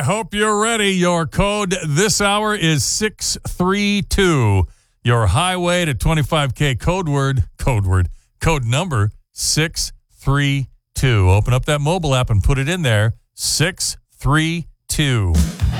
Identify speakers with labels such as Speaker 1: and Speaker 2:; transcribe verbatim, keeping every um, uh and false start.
Speaker 1: hope you're ready. Your code this hour is six three two. Your highway to twenty-five K code word, code word, code number six three two. Open up that mobile app and put it in there. six three two.